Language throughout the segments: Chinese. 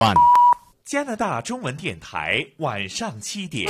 加拿大中文电台晚上7点，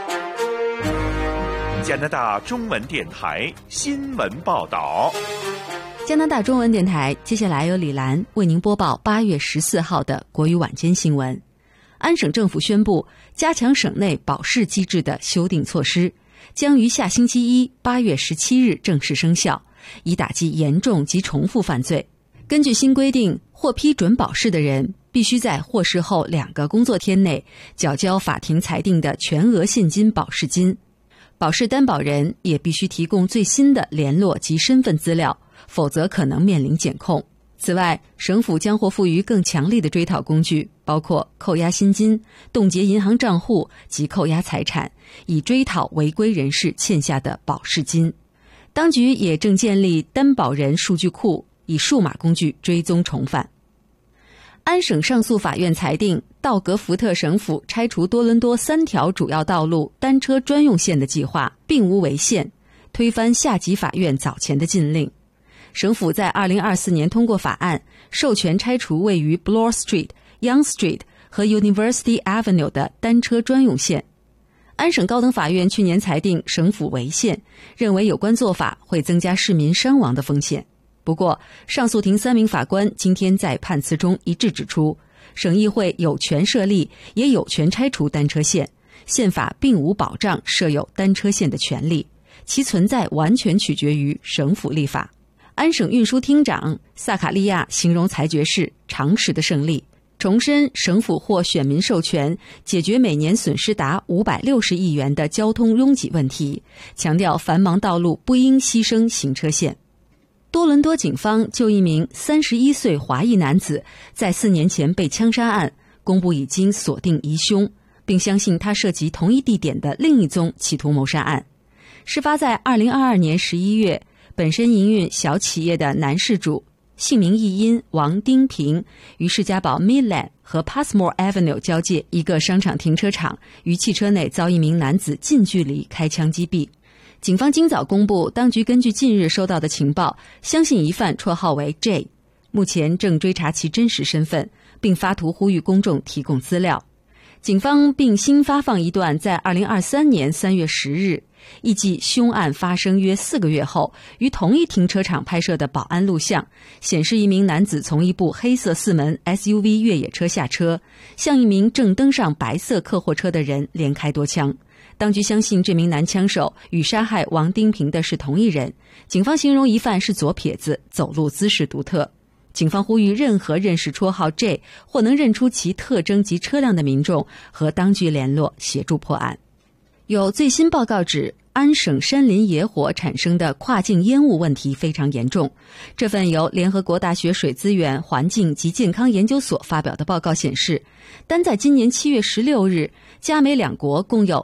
加拿大中文电台新闻报道。 加拿大中文电台接下来由李兰为您播报8月14号的国语晚间新闻。安省政府宣布加强省内保释机制的修订措施，将于下星期一8月17日正式生效，以打击严重及重复犯罪。根据新规定，获批准保释的人必须在获释后2个工作天内缴交法庭裁定的全额现金保释金。保释担保人也必须提供最新的联络及身份资料，否则可能面临检控。此外，省府将获赋予更强力的追讨工具，包括扣押薪金、冻结银行账户及扣押财产，以追讨违规人士欠下的保释金。当局也正建立担保人数据库，以数码工具追踪从犯。安省上诉法院裁定，道格福特省府拆除多伦多3条主要道路单车专用线的计划并无违宪，推翻下级法院早前的禁令。省府在2024年通过法案，授权拆除位于 Bloor Street、Young Street 和 University Avenue 的单车专用线。安省高等法院去年裁定省府违宪，认为有关做法会增加市民伤亡的风险。不过，上诉庭3名法官今天在判词中一致指出，省议会有权设立，也有权拆除单车线，宪法并无保障设有单车线的权利，其存在完全取决于省府立法。安省运输厅长萨卡利亚形容裁决是常识的胜利，重申省府获选民授权解决每年损失达560亿元的交通拥挤问题，强调繁忙道路不应牺牲行车线。多伦多警方就一名31岁华裔男子在4年前被枪杀案公布已经锁定疑凶，并相信他涉及同一地点的另一宗企图谋杀案。事发在2022年11月，本身营运小企业的男事主，姓名译音王丁平，于士嘉堡 Midland 和 Passmore Avenue 交界一个商场停车场，于汽车内遭一名男子近距离开枪击毙。警方今早公布，当局根据近日收到的情报，相信疑犯绰号为 J， 目前正追查其真实身份，并发图呼吁公众提供资料。警方并新发放一段在2023年3月10日，意即凶案发生约4个月后，于同一停车场拍摄的保安录像，显示一名男子从一部黑色4门 SUV 越野车下车，向一名正登上白色客货车的人连开多枪。当局相信这名男枪手与杀害王丁平的是同一人。警方形容疑犯是左撇子，走路姿势独特。警方呼吁任何认识绰号 J 或能认出其特征及车辆的民众和当局联络，协助破案。有最新报告指，安省山林野火产生的跨境烟雾问题非常严重。这份由联合国大学水资源、环境及健康研究所发表的报告显示，单在今年7月16日，加美两国共有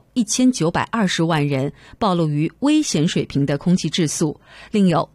1920万人暴露于危险水平的空气质素，另有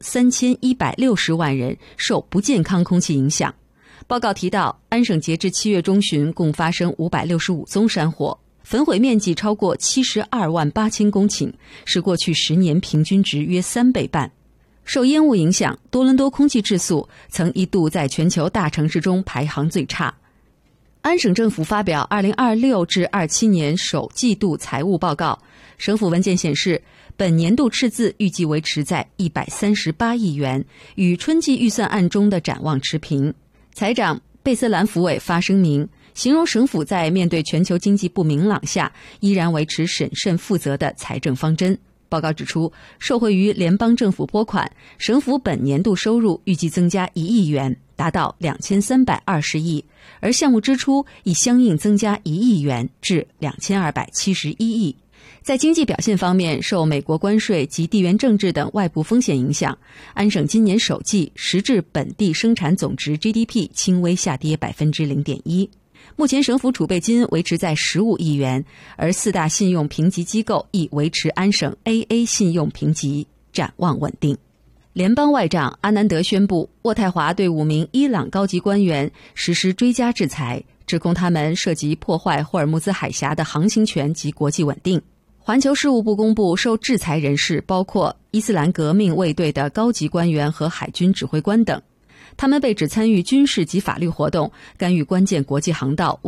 3160万人受不健康空气影响。报告提到，安省截至7月中旬共发生565宗山火，焚毁面积超过72万8千公顷，是过去10年平均值约3倍半。受烟雾影响，多伦多空气质素曾一度在全球大城市中排行最差。安省政府发表2026至27年首季度财务报告，省府文件显示，本年度赤字预计维持在138亿元，与春季预算案中的展望持平。财长贝瑟兰福韦发声明，形容省府在面对全球经济不明朗下，依然维持审慎负责的财政方针。报告指出，受惠于联邦政府拨款，省府本年度收入预计增加1亿元，达到2320亿，而项目支出亦相应增加1亿元至2271亿。在经济表现方面，受美国关税及地缘政治等外部风险影响，安省今年首季实质本地生产总值 GDP 轻微下跌 0.1%。目前省府储备金维持在15亿元，而4大信用评级机构亦维持安省 AA 信用评级，展望稳定。联邦外长阿南德宣布，渥太华对5名伊朗高级官员实施追加制裁，指控他们涉及破坏霍尔木兹海峡的航行权及国际稳定。环球事务部公布，受制裁人士包括伊斯兰革命卫队的高级官员和海军指挥官等。 他们被指参与军事及法律活动，干预关键国际航道，